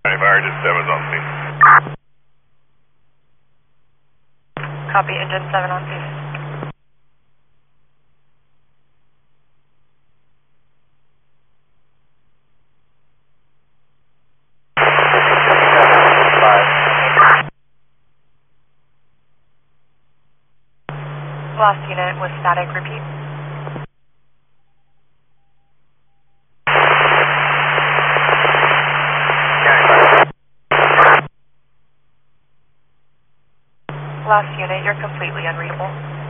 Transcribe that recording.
Fire, just 7's on scene. Copy, engine 7 on scene. Last unit with static, repeat. Last unit, you're completely unreadable.